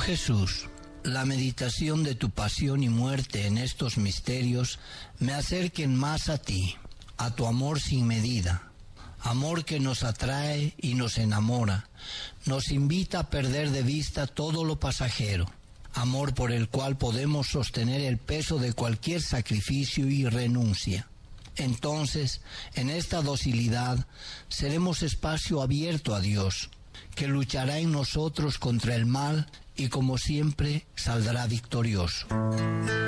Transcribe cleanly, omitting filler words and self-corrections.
Jesús, la meditación de tu pasión y muerte en estos misterios me acerquen más a ti, a tu amor sin medida, amor que nos atrae y nos enamora, nos invita a perder de vista todo lo pasajero, amor por el cual podemos sostener el peso de cualquier sacrificio y renuncia. Entonces, en esta docilidad, seremos espacio abierto a Dios, que luchará en nosotros contra el mal y como siempre saldrá victorioso.